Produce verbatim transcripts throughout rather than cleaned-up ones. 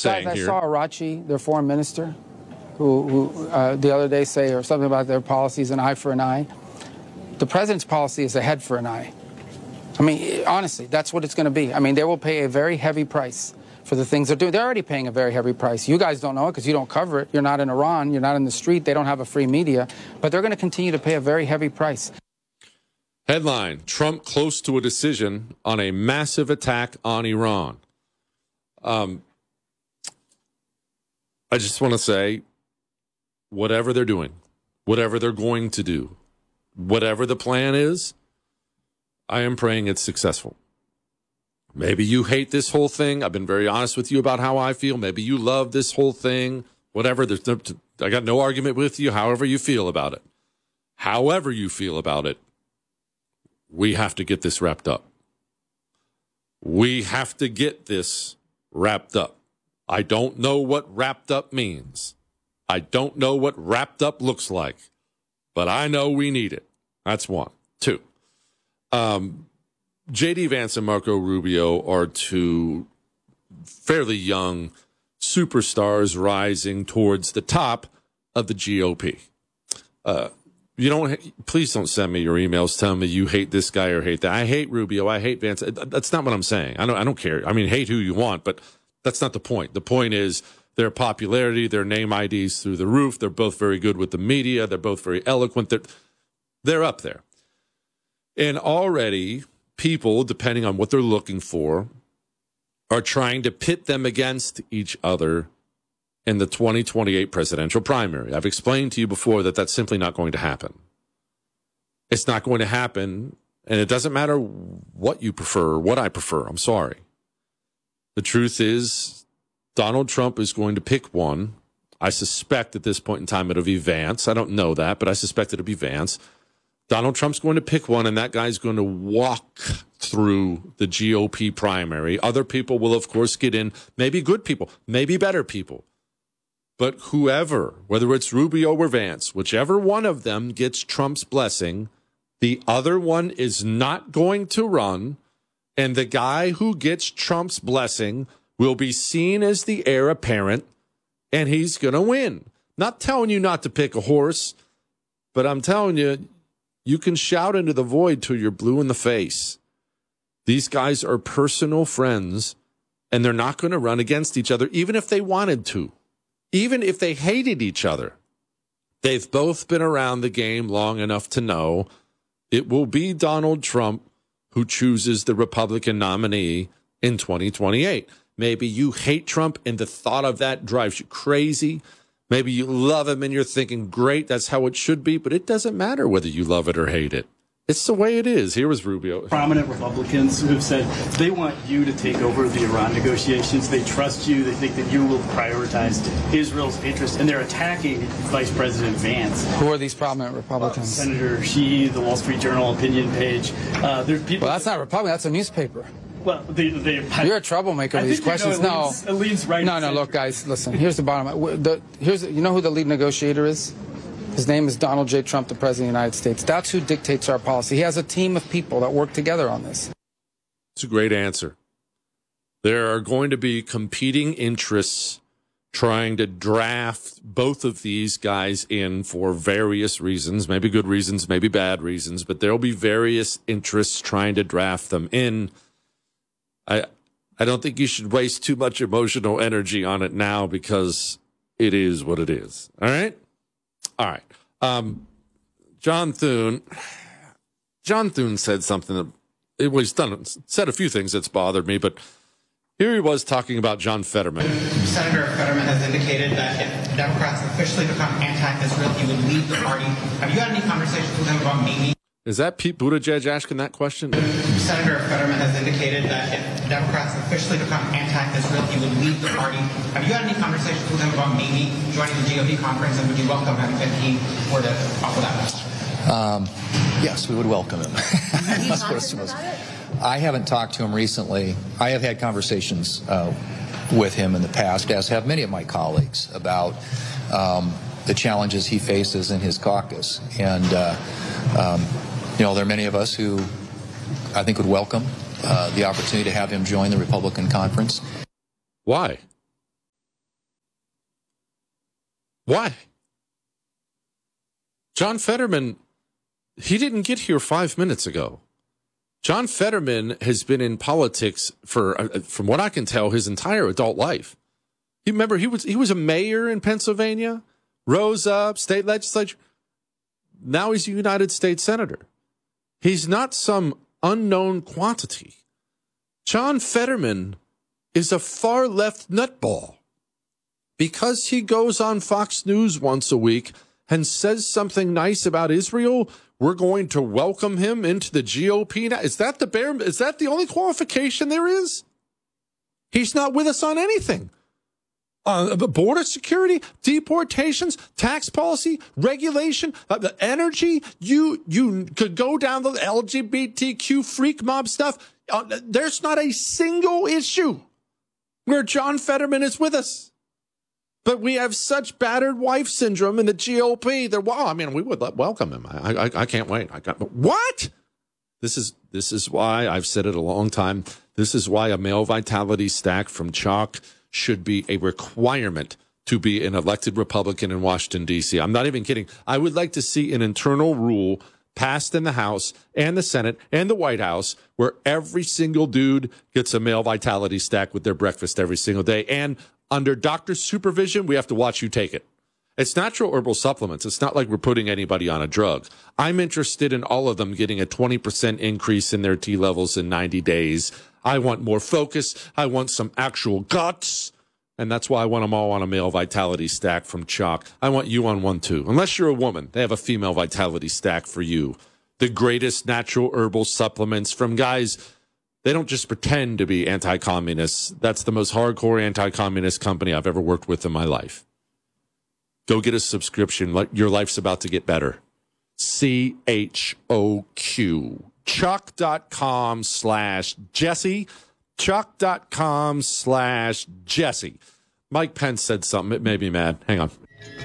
saying Guys, I here. saw Arachi, their foreign minister, who, who uh, the other day say or something about their policies, an eye for an eye. The president's policy is a head for an eye. I mean, honestly, that's what it's going to be. I mean, they will pay a very heavy price for the things they're doing. They're already paying a very heavy price. You guys don't know it because you don't cover it. You're not in Iran. You're not in the street. They don't have a free media. But they're going to continue to pay a very heavy price. Headline, Trump close to a decision on a massive attack on Iran. Um, I just want to say, whatever they're doing, whatever they're going to do, whatever the plan is, I am praying it's successful. Maybe you hate this whole thing. I've been very honest with you about how I feel. Maybe you love this whole thing. Whatever. There's no, I got no argument with you, however you feel about it. However you feel about it, we have to get this wrapped up. We have to get this wrapped up. I don't know what wrapped up means. I don't know what wrapped up looks like. But I know we need it. That's one. Two. Um, J D Vance and Marco Rubio are two fairly young superstars rising towards the top of the G O P. Uh, you don't. Please don't send me your emails telling me you hate this guy or hate that. I hate Rubio. I hate Vance. That's not what I'm saying. I don't. I don't care. I mean, hate who you want, but that's not the point. The point is their popularity, their name I Ds through the roof. They're both very good with the media. They're both very eloquent. They're they're up there. And already people, depending on what they're looking for, are trying to pit them against each other in the twenty twenty-eight presidential primary. I've explained to you before that that's simply not going to happen. It's not going to happen, and it doesn't matter what you prefer or what I prefer. I'm sorry. The truth is, Donald Trump is going to pick one. I suspect at this point in time it'll be Vance. I don't know that, but I suspect it'll be Vance. Donald Trump's going to pick one, and that guy's going to walk through the G O P primary. Other people will, of course, get in, maybe good people, maybe better people. But whoever, whether it's Rubio or Vance, whichever one of them gets Trump's blessing, the other one is not going to run, and the guy who gets Trump's blessing will be seen as the heir apparent, and he's going to win. Not telling you not to pick a horse, but I'm telling you, you can shout into the void till you're blue in the face. These guys are personal friends, and they're not going to run against each other, even if they wanted to, even if they hated each other. They've both been around the game long enough to know it will be Donald Trump who chooses the Republican nominee in twenty twenty-eight. Maybe you hate Trump, and the thought of that drives you crazy. Maybe you love him and you're thinking, great, that's how it should be. But it doesn't matter whether you love it or hate it. It's the way it is. Here was Rubio. Prominent Republicans who have said they want you to take over the Iran negotiations. They trust you. They think that you will prioritize Israel's interests. And they're attacking Vice President Vance. Who are these prominent Republicans? Uh, Senator Sheehy, the Wall Street Journal opinion page. Uh, there's people. Well, that's not Republican. That's a newspaper. Well, they, they, You're a troublemaker with these questions. You know, it leads, no, it leads right no, no. Look, guys, listen. Here's the bottom line. The, here's you know who the lead negotiator is? His name is Donald J. Trump, the President of the United States. That's who dictates our policy. He has a team of people that work together on this. It's a great answer. There are going to be competing interests trying to draft both of these guys in for various reasons, maybe good reasons, maybe bad reasons, but there'll be various interests trying to draft them in. I I don't think you should waste too much emotional energy on it now because it is what it is. All right? All right. Um, John Thune. John Thune said something that it was done, said a few things that's bothered me, but here he was talking about John Fetterman. Senator Fetterman has indicated that if Democrats officially become anti-Israel, he would leave the party. Have you had any conversations with him about maybe? Is that Pete Buttigieg asking that question? Senator Fetterman has indicated that if Democrats officially become anti-Israel, he would leave the party. Have you had any conversations with him about maybe joining the G O P conference, and would you welcome him if he were to offer that? Um, yes, we would welcome him. Let's put it most. I haven't talked to him recently. I have had conversations uh, with him in the past, as have many of my colleagues, about um, the challenges he faces in his caucus. And, uh, um, you know, there are many of us who I think would welcome uh, the opportunity to have him join the Republican conference. Why? Why? John Fetterman, he didn't get here five minutes ago. John Fetterman has been in politics for, uh, from what I can tell, his entire adult life. You remember he was he was a mayor in Pennsylvania, rose up, state legislature. Now he's a United States Senator. He's not some unknown quantity. John Fetterman is a far left nutball. Because he goes on Fox News once a week and says something nice about Israel, we're going to welcome him into the G O P now. Is that the bare, is that the only qualification there is? He's not with us on anything. Uh, border security, deportations, tax policy, regulation, uh, the energy. You you could go down the L G B T Q freak mob stuff. Uh, there's not a single issue where John Fetterman is with us. But we have such battered wife syndrome in the G O P. They're, well, I mean, we would welcome him. I, I, I can't wait. I got what? This is this is why I've said it a long time. This is why a male vitality stack from Chalk should be a requirement to be an elected Republican in Washington, D C. I'm not even kidding. I would like to see an internal rule passed in the House and the Senate and the White House where every single dude gets a male vitality stack with their breakfast every single day. And under doctor's supervision, we have to watch you take it. It's natural herbal supplements. It's not like we're putting anybody on a drug. I'm interested in all of them getting a twenty percent increase in their T levels in ninety days. I want more focus. I want some actual guts. And that's why I want them all on a male vitality stack from Chalk. I want you on one too. Unless you're a woman, they have a female vitality stack for you. The greatest natural herbal supplements from guys. They don't just pretend to be anti-communists. That's the most hardcore anti-communist company I've ever worked with in my life. Go get a subscription. Your life's about to get better. C H O Q. Chuck.com slash Jesse. Chuck.com slash Jesse. Mike Pence said something. It made me mad. Hang on.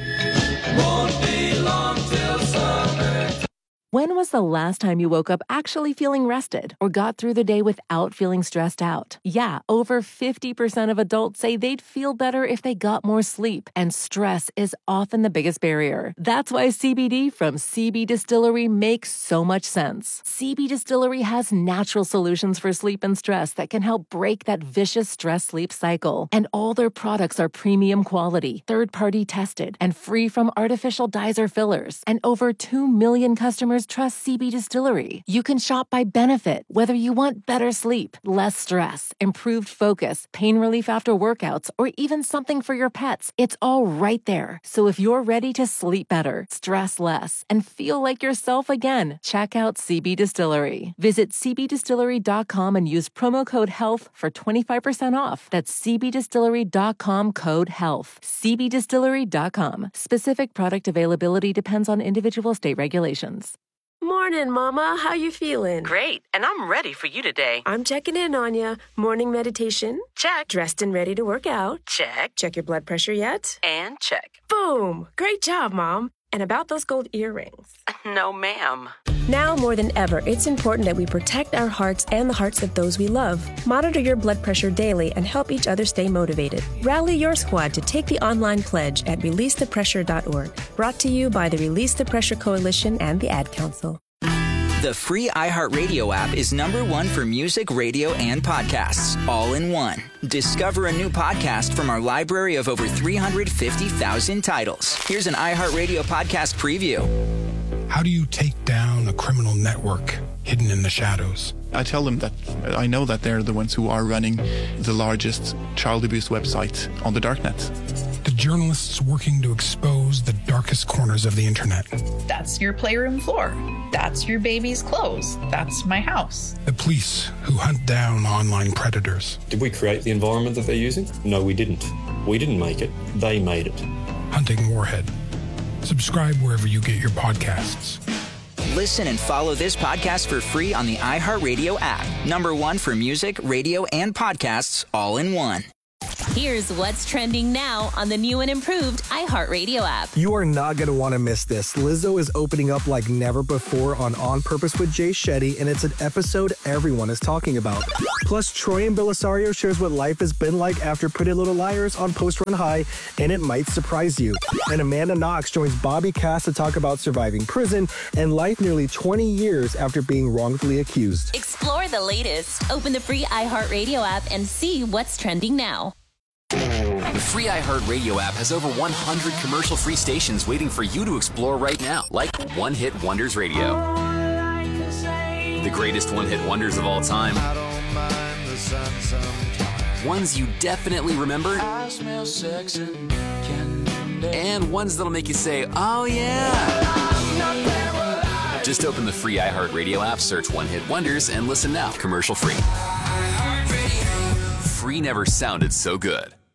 Won't be long till summer. When was the last time you woke up actually feeling rested or got through the day without feeling stressed out? Yeah, over fifty percent of adults say they'd feel better if they got more sleep, and stress is often the biggest barrier. That's why C B D from C B Distillery makes so much sense. C B Distillery has natural solutions for sleep and stress that can help break that vicious stress-sleep cycle. And all their products are premium quality, third-party tested, and free from artificial dyes or fillers. And over two million customers trust C B Distillery. You can shop by benefit, whether you want better sleep, less stress, improved focus, pain relief after workouts, or even something for your pets. It's all right there. So if you're ready to sleep better, stress less, and feel like yourself again, check out C B Distillery. Visit c b distillery dot com and use promo code HEALTH for twenty-five percent off. That's c b distillery dot com code HEALTH. c b distillery dot com. Specific product availability depends on individual state regulations. Morning, Mama. How you feeling? Great, and I'm ready for you today. I'm checking in on ya. Morning meditation? Check. Dressed and ready to work out? Check. Check your blood pressure yet? And check. Boom! Great job, Mom. And about those gold earrings? No, ma'am. Now more than ever, it's important that we protect our hearts and the hearts of those we love. Monitor your blood pressure daily and help each other stay motivated. Rally your squad to take the online pledge at release the pressure dot org. Brought to you by the Release the Pressure Coalition and the Ad Council. The free iHeartRadio app is number one for music, radio, and podcasts, all in one. Discover a new podcast from our library of over three hundred fifty thousand titles. Here's an iHeartRadio podcast preview. How do you take down a criminal network hidden in the shadows? I tell them that I know that they're the ones who are running the largest child abuse website on the darknet. The journalists working to expose the darkest corners of the internet. That's your playroom floor. That's your baby's clothes. That's my house. The police who hunt down online predators. Did we create the environment that they're using? No, we didn't. We didn't make it. They made it. Hunting Warhead. Subscribe wherever you get your podcasts. Listen and follow this podcast for free on the iHeartRadio app. Number one for music, radio, and podcasts, all in one. Here's what's trending now on the new and improved iHeartRadio app. You are not going to want to miss this. Lizzo is opening up like never before on On Purpose with Jay Shetty, and it's an episode everyone is talking about. Plus, Troy and Belisario shares what life has been like after Pretty Little Liars on Post Run High, and it might surprise you. And Amanda Knox joins Bobby Cass to talk about surviving prison and life nearly twenty years after being wrongfully accused. Explore the latest. Open the free iHeartRadio app and see what's trending now. The free iHeartRadio app has over one hundred commercial-free stations waiting for you to explore right now, like One Hit Wonders Radio. The greatest one-hit wonders of all time. Ones you definitely remember. And ones that'll make you say, oh yeah. Just open the free iHeartRadio app, search One Hit Wonders, and listen now, commercial-free. Free never sounded so good.